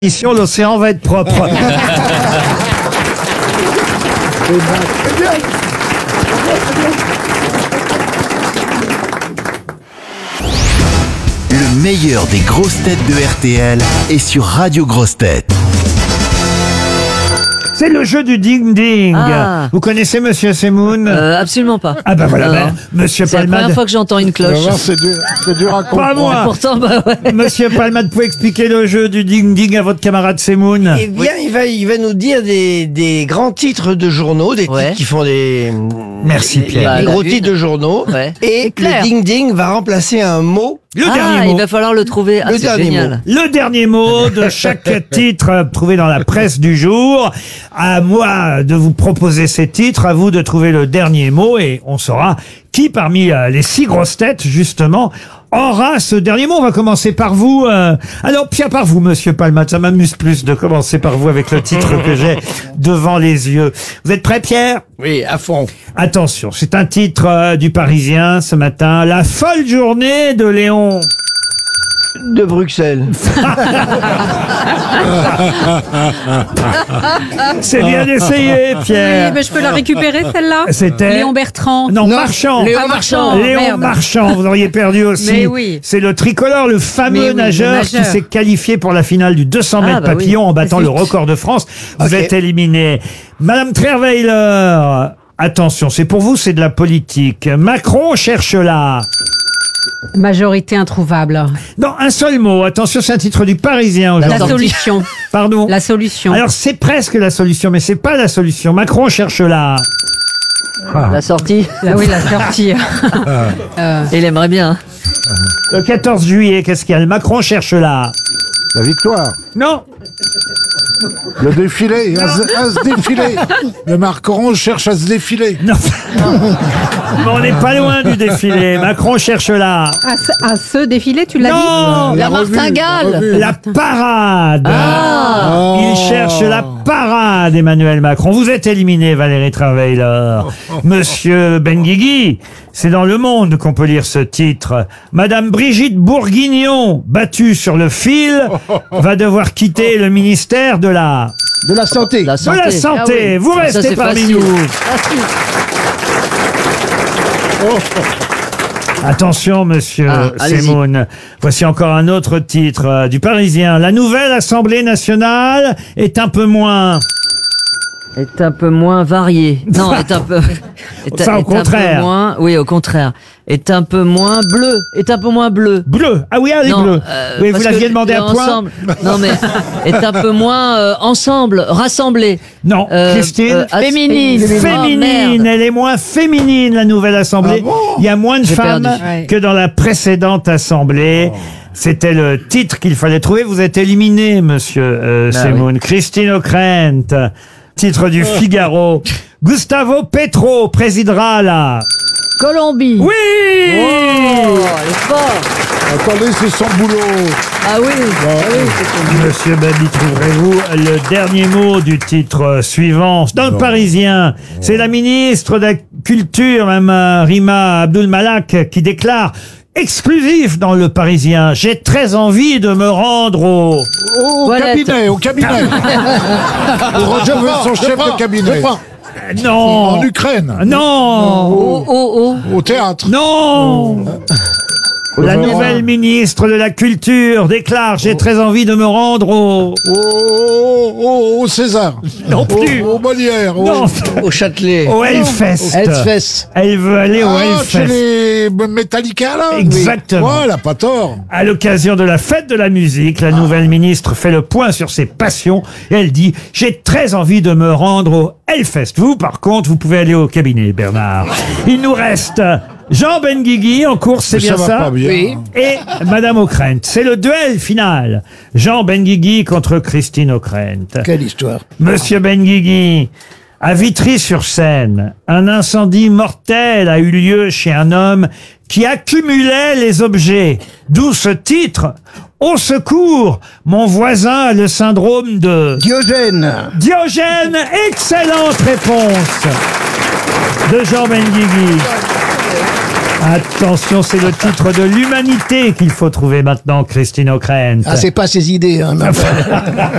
Ici, l'océan va être propre. Le meilleur des grosses têtes de RTL est sur Radio Grosses Têtes. C'est le jeu du ding-ding. Ah. Vous connaissez Monsieur Semoun? Absolument pas. Ah bah voilà, Non. ben, Monsieur C'est la Palmade. première fois que j'entends une cloche. C'est dur à comprendre. Pas moi. Pourtant, bah ouais. Monsieur Palmade, pouvez expliquer le jeu du ding-ding à votre camarade Semoun? Eh bien, il va nous dire des grands titres de journaux, des Ouais. titres qui font des... Merci, Pierre. Bah, Des la gros une. titres de journaux. Ouais. Et clair. le ding-ding va remplacer un mot. Le Ah, dernier il mot. va falloir le trouver. Ah, Le c'est dernier génial. Le dernier mot de chaque titre trouvé dans la presse du jour. À moi de vous proposer ces titres, à vous de trouver le dernier mot et on saura qui parmi les 6 grosses têtes, justement, aura ce dernier mot. On va commencer par vous. Alors, Pierre, par vous, Monsieur Palmade. Ça m'amuse plus de commencer par vous avec le titre que j'ai devant les yeux. Vous êtes prêt, Pierre? Oui, à fond. Attention, c'est un titre du Parisien ce matin. La folle journée de Léon. De Bruxelles. C'est bien essayé, Oui, Pierre. mais je peux la récupérer celle-là. C'était Léon Bertrand. Non, Marchand. Léon Ah, Marchand. Léon Merde. Marchand, vous auriez perdu aussi. Mais oui. C'est le tricolore, le fameux Mais oui, le nageur qui nageur. s'est qualifié pour la finale du 200 mètres bah oui. papillon en battant Zut. le record de France. Vous Ok. êtes éliminé. Madame Trierweiler, attention, c'est pour vous, c'est de la politique. Macron cherche là. Majorité introuvable. Non, un seul mot. Attention, c'est un titre du Parisien La aujourd'hui. solution. Pardon. La solution. Alors c'est presque la solution, mais c'est pas la solution. Macron cherche là. La sortie. Oui, la sortie. Il aimerait bien. Le 14 juillet, qu'est-ce qu'il y a? Le Macron cherche là. La victoire. Non. Le défilé. À se défiler. Le Macron cherche à se défiler. Non. Mais on n'est pas loin du défilé. Macron cherche là. À ce défilé, tu l'as dit? Non. La revue, martingale. la revue. La parade. Ah. Il cherche la parade, Emmanuel Macron. Vous êtes éliminé, Valérie Trierweiler. Monsieur Benguigui, c'est dans Le Monde qu'on peut lire ce titre. Madame Brigitte Bourguignon, battue sur le fil, va devoir quitter le ministère de la santé. La de santé. la santé. Ah oui. Vous Ça, restez c'est parmi facile. nous. Facile. Attention, monsieur allez-y. Semoun. Voici encore un autre titre du Parisien. La nouvelle Assemblée nationale est un peu moins... Est un peu moins varié. Non, est un peu. Ça, au contraire. Un peu moins, oui, au contraire. Est un peu moins bleu. Est un peu moins bleu. Bleu. Ah oui, allez, Non, bleu. Oui, parce vous l'aviez que demandé à point. ensemble. Non, mais est un peu moins ensemble, rassemblé. Non, Christine. Féminine. Féminine, elle est moins féminine, la nouvelle Assemblée. Il y a moins de J'ai femmes perdu. Ouais. que dans la précédente Assemblée. C'était le titre qu'il fallait trouver. Vous êtes éliminé, monsieur Semoun. Christine Ockrent, titre du Figaro. Gustavo Petro présidera la... Colombie. Oui Oh, elle est forte. Attendez, c'est son boulot. Ah oui. Monsieur Babi, trouverez-vous le dernier mot du titre suivant? Dans le Parisien, c'est la ministre de la Culture, Mme Rima Abdul-Malak, qui déclare exclusif dans le Parisien: j'ai très envie de me rendre au... Au cabinet. Pour retrouver son chef de cabinet. Non. En Ukraine. Non. Au théâtre. Non. La nouvelle ministre de la Culture déclare: j'ai très envie de me rendre Au César. Non plus. Au Molière. Non. Au Châtelet. Au Hellfest. Hellfest. Elle veut aller au Chez Hellfest. les Metallica, là. Exactement. Ouais, elle a pas tort. À l'occasion de la fête de la musique, la nouvelle ministre fait le point sur ses passions et elle dit: j'ai très envie de me rendre au Hellfest. Vous, par contre, vous pouvez aller au cabinet, Bernard. Il nous reste Jean Benguigui en course, c'est Mais bien ça va ça? pas bien. Oui. Et Madame Ockrent. C'est le duel final. Jean Benguigui contre Christine Ockrent. Quelle histoire. Monsieur Benguigui, à Vitry-sur-Seine, un incendie mortel a eu lieu chez un homme qui accumulait les objets. D'où ce titre: au secours, mon voisin a le syndrome de... Diogène. Diogène. Excellente réponse de Jean Benguigui. Attention, c'est le titre de l'humanité qu'il faut trouver maintenant, Christine Ockrent. Ah, c'est pas ses idées, hein.